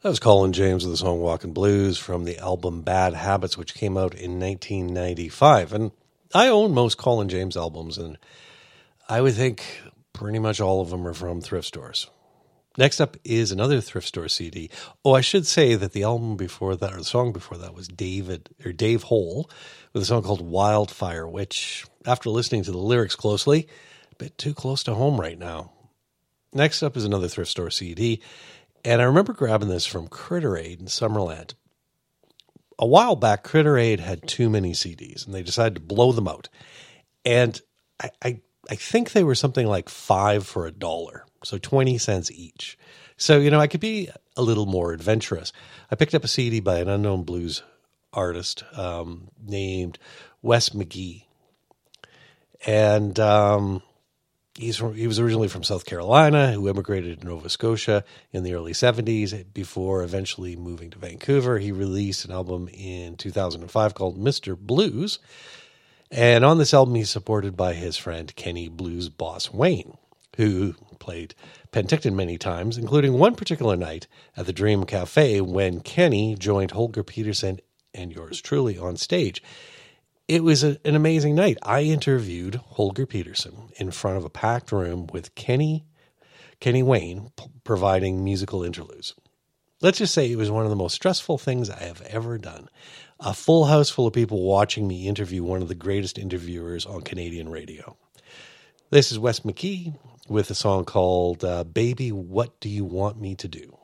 That was Colin James with the song Walkin' Blues from the album Bad Habits, which came out in 1995. And I own most Colin James albums, and I would think pretty much all of them are from thrift stores. Next up is another thrift store CD. Oh, I should say that the album before that, or the song before that, was Dave Hole with a song called Wildfire, which, after listening to the lyrics closely, a bit too close to home right now. Next up is another thrift store CD. And I remember grabbing this from Critter Aid in Summerland. A while back, Critter Aid had too many CDs, and they decided to blow them out. And I think they were something like $5 for $1, so 20 cents each. So, I could be a little more adventurous. I picked up a CD by an unknown blues artist named Wes McGee. And he was originally from South Carolina, who immigrated to Nova Scotia in the early 70s before eventually moving to Vancouver. He released an album in 2005 called Mr. Blues. And on this album, he's supported by his friend Kenny Blues Boss Wayne, who played Penticton many times, including one particular night at the Dream Cafe when Kenny joined Holger Peterson and yours truly on stage. It was an amazing night. I interviewed Holger Peterson in front of a packed room with Kenny Wayne providing musical interludes. Let's just say it was one of the most stressful things I have ever done. A full house full of people watching me interview one of the greatest interviewers on Canadian radio. This is Wes McGee with a song called Baby, What Do You Want Me to Do?